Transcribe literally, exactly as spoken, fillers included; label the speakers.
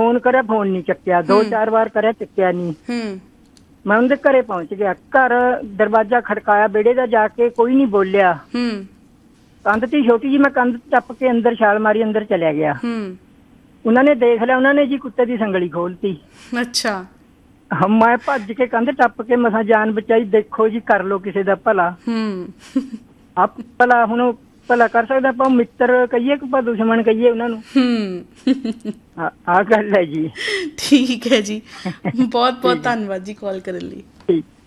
Speaker 1: Phone ਕਰਿਆ, phone ਨਹੀਂ ਚੱਕਿਆ। ਦੋ ਚਾਰ ਵਾਰ ਕਰਿਆ, ਚੱਕਿਆ ਨਹੀਂ।
Speaker 2: ਹੂੰ
Speaker 1: ਮੈਂ ਉਹਦੇ ਘਰੇ ਪਹੁੰਚ ਗਿਆ। ਘਰ ਦਰਵਾਜ਼ਾ ਖੜਕਾਇਆ, ਵਿਹੜੇ ਦਾ, ਜਾ ਕੇ ਕੋਈ ਨਹੀਂ ਬੋਲਿਆ।
Speaker 2: ਹੂੰ
Speaker 1: ਕੰਧ ਤੀ ਛੋਟੀ ਜੀ, ਮੈਂ ਕੰਧ ਟੱਪ ਕੇ ਅੰਦਰ ਛਾਲ ਮਾਰੀ, ਅੰਦਰ ਚਲਿਆ ਗਿਆ।
Speaker 2: ਹੂੰ
Speaker 1: ਉਹਨਾਂ ਨੇ ਦੇਖ ਲਿਆ, ਉਹਨਾਂ ਨੇ ਜੀ ਕੁੱਤੇ ਦੀ ਸੰਗਲੀ ਖੋਲਤੀ।
Speaker 2: ਅੱਛਾ।
Speaker 1: ਮੈਂ ਭੱਜ ਕੇ ਕੰਧ ਟੱਪ ਕੇ ਮਸਾਂ ਜਾਨ ਬਚਾਈ। ਦੇਖੋ ਜੀ, ਕਰ ਲੋ ਕਿਸੇ ਦਾ ਭਲਾ।
Speaker 2: ਹੂੰ
Speaker 1: ਆਪ ਭਲਾ ਹੁਣ ਭਲਾ ਕਰ ਸਕਦਾ ਆਪਾਂ, ਮਿੱਤਰ ਕਹੀਏ ਕਿ ਆਪਾਂ ਦੁਸ਼ਮਣ ਕਹੀਏ ਉਹਨਾਂ ਨੂੰ।
Speaker 2: ਹੂੰ
Speaker 1: ਆ ਗੱਲ ਹੈ ਜੀ।
Speaker 2: ਠੀਕ ਹੈ ਜੀ, ਬਹੁਤ ਬਹੁਤ ਧੰਨਵਾਦ ਜੀ ਕਾਲ ਕਰਨ ਲਈ।
Speaker 1: ਠੀਕ।